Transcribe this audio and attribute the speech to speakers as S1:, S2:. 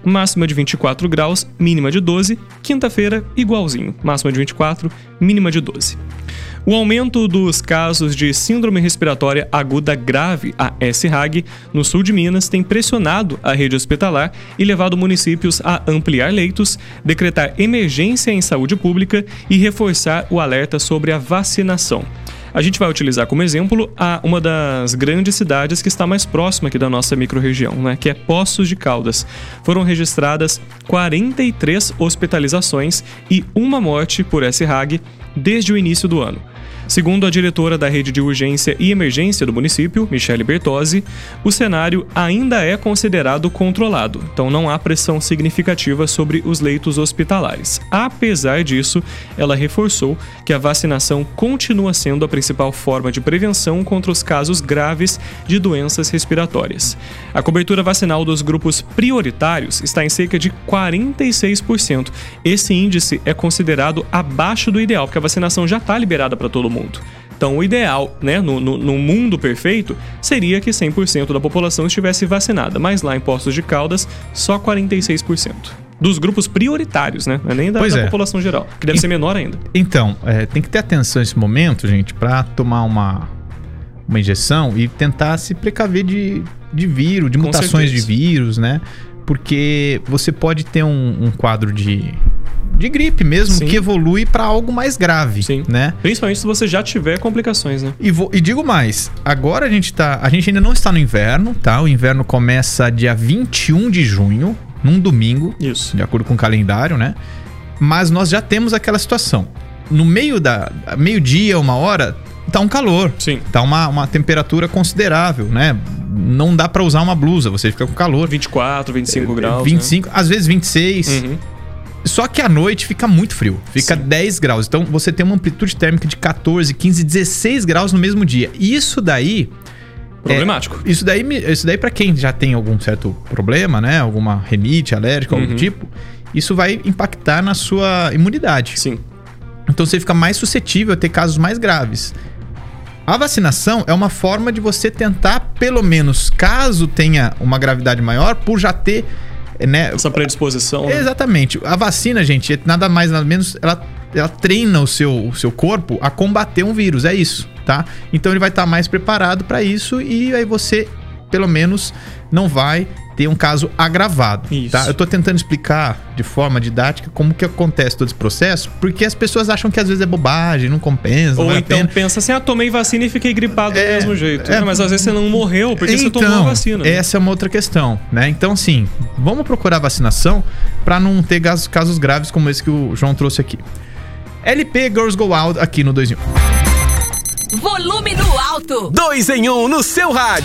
S1: máxima de 24 graus, mínima de 12. Quinta-feira, igualzinho, máxima de 24, mínima de 12. O aumento dos casos de síndrome respiratória aguda grave, a SRAG, no sul de Minas tem pressionado a rede hospitalar e levado municípios a ampliar leitos, decretar emergência em saúde pública e reforçar o alerta sobre a vacinação. A gente vai utilizar como exemplo uma das grandes cidades que está mais próxima aqui da nossa microrregião, né, que é Poços de Caldas. Foram registradas 43 hospitalizações e uma morte por SRAG desde o início do ano. Segundo a diretora da Rede de Urgência e Emergência do município, Michele Bertozzi, o cenário ainda é considerado controlado, então não há pressão significativa sobre os leitos hospitalares. Apesar disso, ela reforçou que a vacinação continua sendo a principal forma de prevenção contra os casos graves de doenças respiratórias. A cobertura vacinal dos grupos prioritários está em cerca de 46%. Esse índice é considerado abaixo do ideal, porque a vacinação já está liberada para todo mundo. Então, o ideal, né, no mundo perfeito, seria que 100% da população estivesse vacinada, mas lá em Poços de Caldas, só 46%. Dos grupos prioritários, né? Não é nem da população geral, que deve ser menor ainda.
S2: Então, tem que ter atenção nesse momento, gente, para tomar uma injeção e tentar se precaver de vírus, de mutações de vírus, né? Porque você pode ter um quadro de gripe mesmo, sim, que evolui para algo mais grave, sim, né?
S1: Principalmente se você já tiver complicações, né?
S2: E digo mais, agora a gente ainda não está no inverno, tá? O inverno começa dia 21 de junho, num domingo,
S1: isso,
S2: de acordo com o calendário, né? Mas nós já temos aquela situação. No meio-dia, 1h, tá um calor,
S1: sim,
S2: tá uma temperatura considerável, né? Não dá para usar uma blusa, você fica com calor.
S1: 24, 25 graus,
S2: 25, né? Às vezes 26.
S1: Uhum.
S2: Só que à noite fica muito frio, fica, sim, 10 graus. Então você tem uma amplitude térmica de 14, 15, 16 graus no mesmo dia. Isso daí...
S1: problemático.
S2: Isso daí para quem já tem algum certo problema, né? Alguma rinite alérgica, algum tipo, isso vai impactar na sua imunidade.
S1: Sim.
S2: Então você fica mais suscetível a ter casos mais graves. A vacinação é uma forma de você tentar, pelo menos, caso tenha uma gravidade maior, por já ter... né,
S1: essa predisposição, né?
S2: Exatamente. A vacina, gente, nada mais nada menos, ela treina o seu corpo a combater um vírus, é isso, tá? Então ele vai estar mais preparado para isso e aí você, pelo menos, não vai ter um caso agravado,
S1: isso,
S2: tá? Eu tô tentando explicar de forma didática como que acontece todo esse processo, porque as pessoas acham que às vezes é bobagem, não compensa,
S1: ou
S2: não
S1: então pensa assim, tomei vacina e fiquei gripado do mesmo jeito. Mas às vezes você não morreu porque você tomou a vacina. Né?
S2: Essa é uma outra questão, né? Então, assim, vamos procurar vacinação para não ter casos graves como esse que o João trouxe aqui. LP Girls Go Out aqui no 2 em 1.
S3: Volume no alto.
S4: 2 em 1 no seu rádio.